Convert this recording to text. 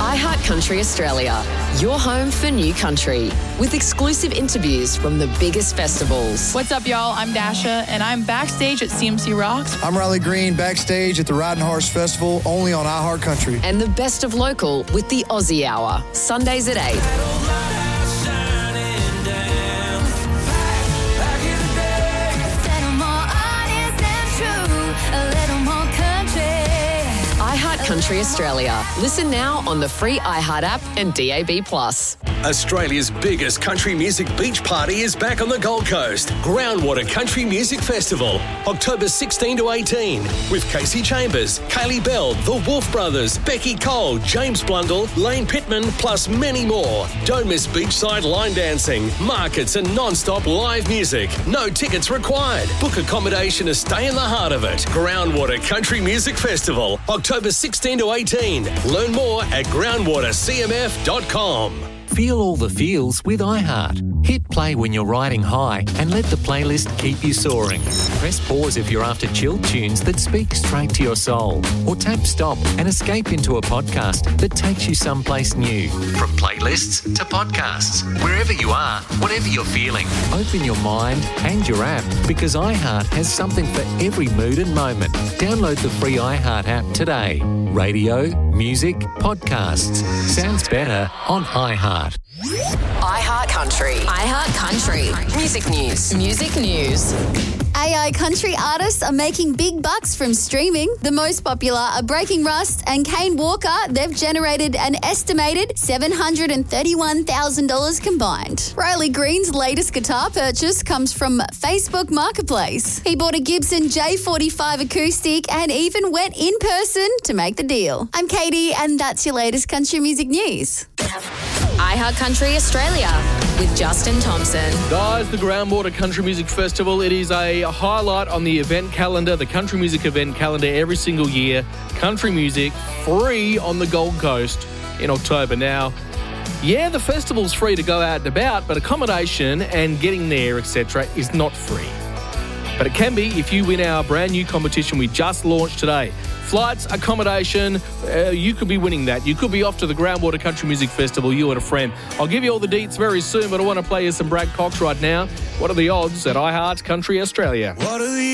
iHeart Country Australia, your home for new country, with exclusive interviews from the biggest festivals. What's up, y'all? I'm Dasha, and I'm backstage at CMC Rocks. I'm Riley Green, backstage at the Riding Horse Festival, only on iHeart Country. And the best of local with the Aussie Hour, Sundays at 8. iHeart Country Australia. Listen now on the free iHeart app and DAB+. Australia's biggest country music beach party is back on the Gold Coast. Groundwater Country Music Festival, October 16 to 18, with Casey Chambers, Kaylee Bell, The Wolf Brothers, Becky Cole, James Blundell, Lane Pittman, plus many more. Don't miss beachside line dancing, markets and non-stop live music. No tickets required. Book accommodation to stay in the heart of it. Groundwater Country Music Festival, October 16 to 18. Learn more at groundwatercmf.com. Feel all the feels with iHeart. Hit play when you're riding high and let the playlist keep you soaring. Press pause if you're after chill tunes that speak straight to your soul. Or tap stop and escape into a podcast that takes you someplace new. From playlists to podcasts, wherever you are, whatever you're feeling, open your mind and your app, because iHeart has something for every mood and moment. Download the free iHeart app today. Radio, music, podcasts. Sounds better on iHeart. iHeart Country. iHeart Country. Music news. Music news. AI country artists are making big bucks from streaming. The most popular are Breaking Rust and Kane Walker. They've generated an estimated $731,000 combined. Riley Green's latest guitar purchase comes from Facebook Marketplace. He bought a Gibson J45 acoustic and even went in person to make the deal. I'm Katie, and that's your latest country music news. iHeart Country Australia with Justin Thompson. Guys, the Groundwater Country Music Festival, it is a highlight on the event calendar, the country music event calendar every single year. Country music free on the Gold Coast in October. Now, yeah, the festival's free to go out and about, but accommodation and getting there, etc., is not free. But it can be if you win our brand new competition we just launched today. Flights, accommodation, you could be winning that. You could be off to the Groundwater Country Music Festival, you and a friend. I'll give you all the deets very soon, but I want to play you some Brad Cox right now. What are the odds at iHeart Country Australia?